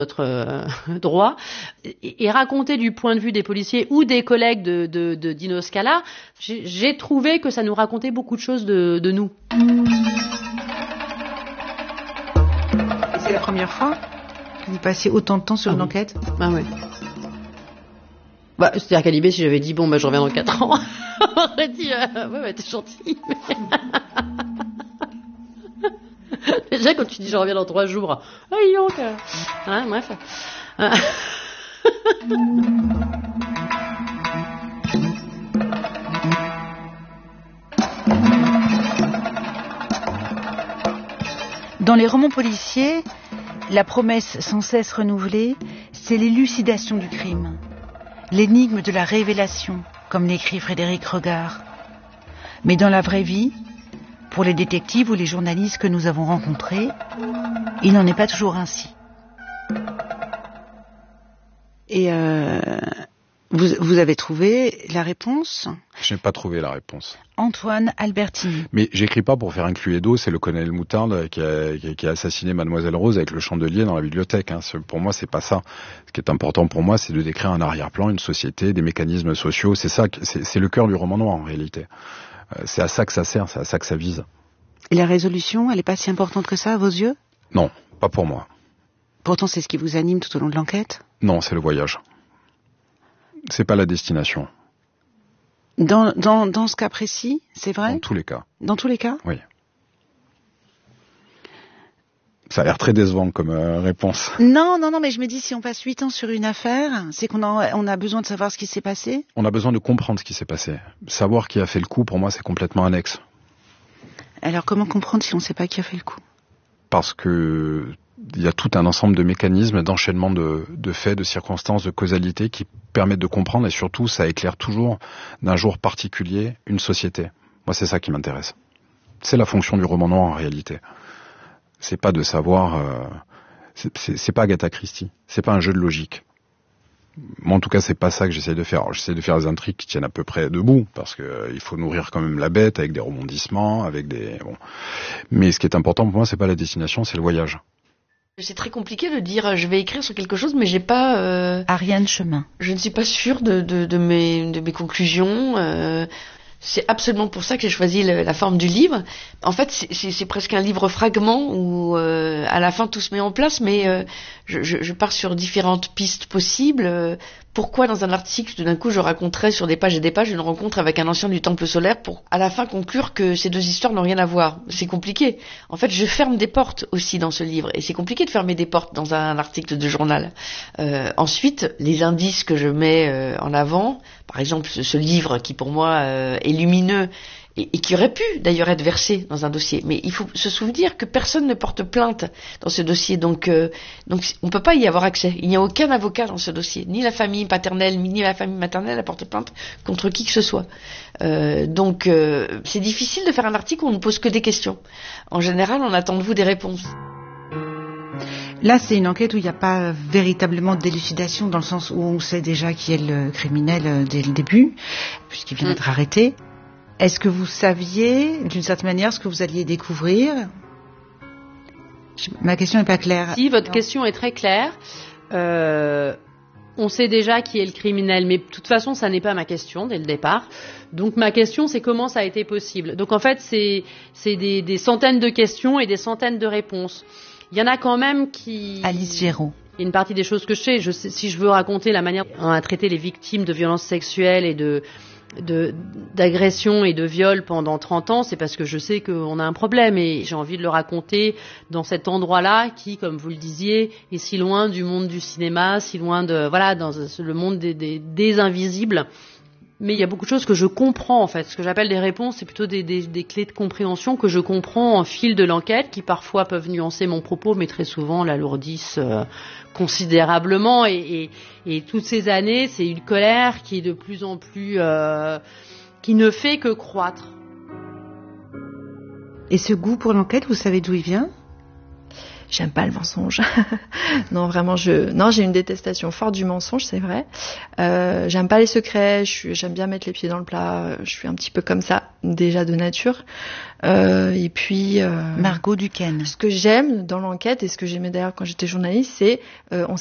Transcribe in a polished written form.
notre droit, et raconter du point de vue des policiers ou des collègues de Dino Scala, j'ai trouvé que ça nous racontait beaucoup de choses de nous. Et c'est la première fois que vous passiez autant de temps sur une enquête ? Ah ouais. C'est-à-dire qu'à Libé, si j'avais dit, je reviens dans 4 ans, on aurait dit, ouais, t'es gentil. Déjà, quand tu dis je reviens dans 3 jours, donc, bref. Dans les romans policiers, la promesse sans cesse renouvelée, c'est l'élucidation du crime, l'énigme de la révélation, comme l'écrit Frédéric Regard. Mais dans la vraie vie, pour les détectives ou les journalistes que nous avons rencontrés, il n'en est pas toujours ainsi. Et vous avez trouvé la réponse ? Je n'ai pas trouvé la réponse. Antoine Albertini. Mais j'écris pas pour faire un Cluedo, c'est le colonel Moutarde qui a assassiné Mademoiselle Rose avec le chandelier dans la bibliothèque. Pour moi, c'est pas ça. Ce qui est important pour moi, c'est de décrire un arrière-plan, une société, des mécanismes sociaux. C'est ça, c'est le cœur du roman noir en réalité. C'est à ça que ça sert, c'est à ça que ça vise. Et la résolution, elle n'est pas si importante que ça à vos yeux ? Non, pas pour moi. Pourtant, c'est ce qui vous anime tout au long de l'enquête ? Non, c'est le voyage. C'est pas la destination. Dans ce cas précis, c'est vrai ? Dans tous les cas. Dans tous les cas ? Oui. Ça a l'air très décevant comme réponse. Non, mais je me dis, si on passe 8 ans sur une affaire, c'est qu'on a besoin de savoir ce qui s'est passé ? On a besoin de comprendre ce qui s'est passé. Savoir qui a fait le coup, pour moi, c'est complètement annexe. Alors, comment comprendre si on ne sait pas qui a fait le coup ? Parce que il y a tout un ensemble de mécanismes, d'enchaînement de faits, de circonstances, de causalité qui permettent de comprendre, et surtout, ça éclaire toujours d'un jour particulier une société. Moi, c'est ça qui m'intéresse. C'est la fonction du roman noir en réalité. C'est pas de savoir, c'est pas Agatha Christie, c'est pas un jeu de logique. Moi, en tout cas, c'est pas ça que j'essaie de faire. Alors, j'essaie de faire des intrigues qui tiennent à peu près debout, parce que il faut nourrir quand même la bête avec des rebondissements, avec des Mais ce qui est important pour moi, c'est pas la destination, c'est le voyage. C'est très compliqué de dire je vais écrire sur quelque chose, mais j'ai pas. Ariane Chemin. Je ne suis pas sûre de mes conclusions. C'est absolument pour ça que j'ai choisi la forme du livre. En fait, c'est presque un livre fragment où à la fin tout se met en place, mais je pars sur différentes pistes possibles. Pourquoi dans un article, tout d'un coup, je raconterais sur des pages et des pages une rencontre avec un ancien du Temple solaire pour à la fin conclure que ces deux histoires n'ont rien à voir. C'est compliqué. En fait, je ferme des portes aussi dans ce livre, et c'est compliqué de fermer des portes dans un article de journal. Ensuite, les indices que je mets en avant, par exemple ce livre qui pour moi est lumineux et qui aurait pu d'ailleurs être versé dans un dossier, mais il faut se souvenir que personne ne porte plainte dans ce dossier, donc on peut pas y avoir accès. Il n'y a aucun avocat dans ce dossier, ni la famille paternelle ni la famille maternelle ne porte plainte contre qui que ce soit. Donc c'est difficile de faire un article où on ne pose que des questions. En général, on attend de vous des réponses. Là, c'est une enquête où il n'y a pas véritablement d'élucidation, dans le sens où on sait déjà qui est le criminel dès le début, puisqu'il vient d'être arrêté. Est-ce que vous saviez, d'une certaine manière, ce que vous alliez découvrir ? Ma question n'est pas claire. Si, votre question est très claire. On sait déjà qui est le criminel, mais de toute façon, ça n'est pas ma question dès le départ. Donc ma question, c'est comment ça a été possible. Donc en fait, c'est des centaines de questions et des centaines de réponses. Il y en a quand même qui... Alice Géraud. Il y a une partie des choses que je sais, si je veux raconter la manière dont on a traité les victimes de violences sexuelles et d'agression et de viol pendant 30 ans, c'est parce que je sais qu'on a un problème et j'ai envie de le raconter dans cet endroit-là qui, comme vous le disiez, est si loin du monde du cinéma, si loin dans le monde des invisibles. Mais il y a beaucoup de choses que je comprends, en fait. Ce que j'appelle des réponses, c'est plutôt des clés de compréhension que je comprends en fil de l'enquête, qui parfois peuvent nuancer mon propos, mais très souvent l'alourdissent considérablement. Et toutes ces années, c'est une colère qui est de plus en plus... qui ne fait que croître. Et ce goût pour l'enquête, vous savez d'où il vient ? J'aime pas le mensonge. Non, vraiment, j'ai une détestation forte du mensonge, c'est vrai. J'aime pas les secrets. J'aime bien mettre les pieds dans le plat. Je suis un petit peu comme ça, déjà de nature. Et puis Margot Duquesne. Ce que j'aime dans l'enquête et ce que j'aimais d'ailleurs quand j'étais journaliste, c'est on